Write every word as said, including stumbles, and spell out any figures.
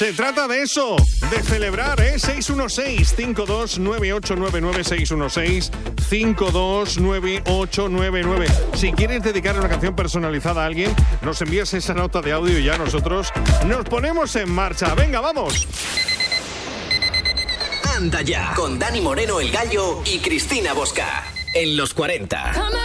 Se trata de eso, de celebrar, ¿eh? seis uno seis, cinco dos nueve ocho nueve nueve, seis uno seis, cinco dos nueve ocho nueve nueve. Si quieres dedicar una canción personalizada a alguien, nos envías esa nota de audio y ya nosotros nos ponemos en marcha. Venga, vamos. Anda ya, con Dani Moreno el Gallo y Cristina Bosca, en los cuarenta.